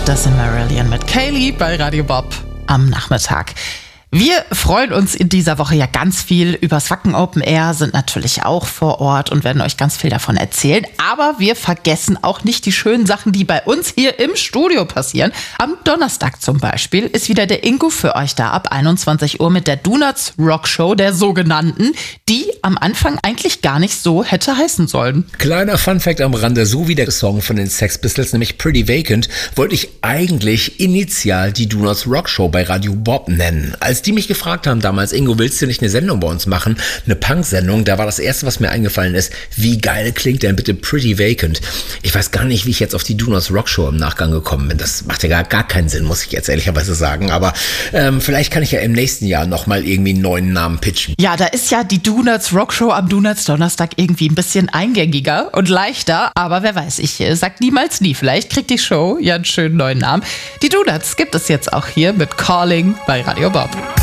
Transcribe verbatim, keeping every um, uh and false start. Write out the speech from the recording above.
Das sind Marillion mit Kaylee bei Radio Bob am Nachmittag. Wir freuen uns in dieser Woche ja ganz viel übers Wacken Open Air, sind natürlich auch vor Ort und werden euch ganz viel davon erzählen. Aber wir vergessen auch nicht die schönen Sachen, die bei uns hier im Studio passieren. Am Donnerstag zum Beispiel ist wieder der Ingo für euch da ab einundzwanzig Uhr mit der Donuts Rock Show, der sogenannten, die am Anfang eigentlich gar nicht so hätte heißen sollen. Kleiner Funfact am Rande, so wie der Song von den Sex Pistols, nämlich Pretty Vacant, wollte ich eigentlich initial die Donuts Rock Show bei Radio Bob nennen. Als die mich gefragt haben damals, Ingo, willst du nicht eine Sendung bei uns machen? Eine Punk-Sendung, da war das erste, was mir eingefallen ist, wie geil klingt denn bitte Pretty Vacant? Ich weiß gar nicht, wie ich jetzt auf die Donuts Rock Show im Nachgang gekommen bin. Das macht ja gar, gar keinen Sinn, muss ich jetzt ehrlicherweise sagen. Aber ähm, vielleicht kann ich ja im nächsten Jahr nochmal irgendwie einen neuen Namen pitchen. Ja, da ist ja die Donuts Rock Show am Donuts Donnerstag irgendwie ein bisschen eingängiger und leichter. Aber wer weiß, ich äh, sag niemals nie. Vielleicht kriegt die Show ja einen schönen neuen Namen. Die Donuts gibt es jetzt auch hier mit Calling bei Radio Bob.